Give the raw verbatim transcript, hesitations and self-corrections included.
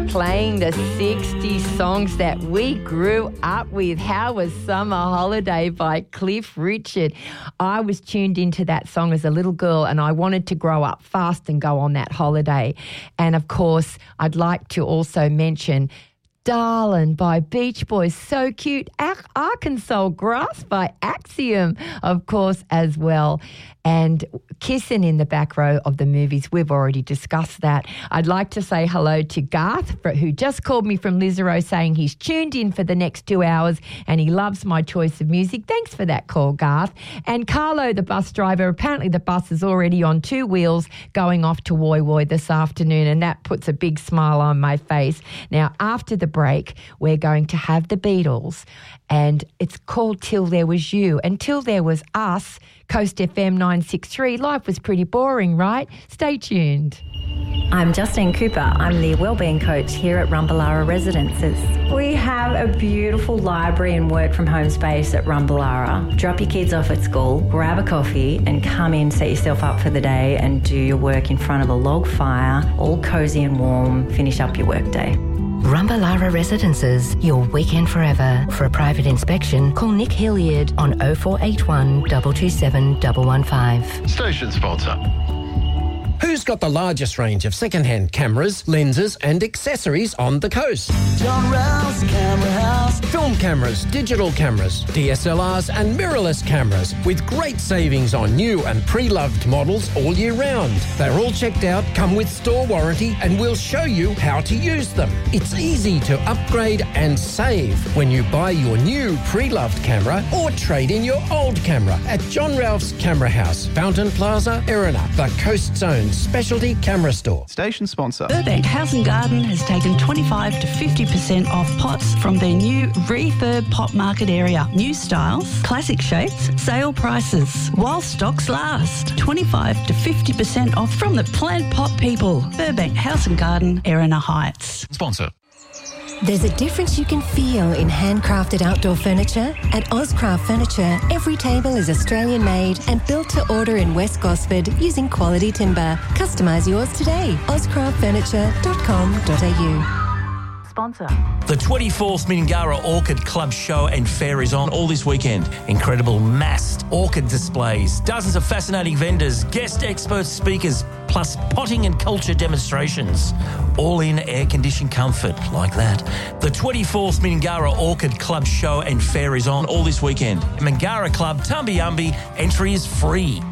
Playing the sixties songs that we grew up with. How Was Summer Holiday by Cliff Richard. I was tuned into that song as a little girl and I wanted to grow up fast and go on that holiday. And of course, I'd like to also mention Darlin' by Beach Boys, so cute. Ar- Arkansas Grass by Axiom, of course, as well. And Kissin' in the back row of the movies. We've already discussed that. I'd like to say hello to Garth, who just called me from Lisarow saying he's tuned in for the next two hours and he loves my choice of music. Thanks for that call, Garth. And Carlo, the bus driver, apparently the bus is already on two wheels going off to Woy Woy this afternoon, and that puts a big smile on my face. Now, after the break, we're going to have the Beatles, and it's called Till There Was You. And Till There Was Us, Coast F M nine sixty-three. Life was pretty boring, right? Stay tuned. I'm Justine Cooper. I'm the Wellbeing Coach here at Rumballara Residences. We have a beautiful library and work from home space at Rumballara. Drop your kids off at school, grab a coffee and come in, set yourself up for the day and do your work in front of a log fire, all cosy and warm, finish up your work day. Rumballara Residences, your weekend forever. For a private inspection, call Nick Hilliard on oh four eight one, two two seven, one one five. Station sponsor. Who's got the largest range of second-hand cameras, lenses and accessories on the coast? John Rouse Camera House. Film cameras, digital cameras, D S L Rs and mirrorless cameras with great savings on new and pre-loved models all year round. They're all checked out, come with store warranty and we'll show you how to use them. It's easy to upgrade and save when you buy your new pre-loved camera or trade in your old camera at John Ralph's Camera House, Fountain Plaza, Erina, the Coast's own specialty camera store. Station sponsor. Burbank House and Garden has taken twenty-five to fifty percent off pots from their new refurb pot market area. New styles, classic shapes, sale prices. While stocks last. twenty-five to fifty percent off from the plant pot people. Burbank House and Garden, Erina Heights. Sponsor. There's a difference you can feel in handcrafted outdoor furniture. At Ozcraft Furniture, every table is Australian-made and built to order in West Gosford using quality timber. Customise yours today. ozcraft furniture dot com dot a u. Sponsor. The twenty-fourth Mingara Orchid Club Show and Fair is on all this weekend. Incredible massed orchid displays, dozens of fascinating vendors, guest expert speakers, plus potting and culture demonstrations. All in air-conditioned comfort like that. The twenty-fourth Mingara Orchid Club Show and Fair is on all this weekend. Mingara Club, Tumbi Umbi, entry is free.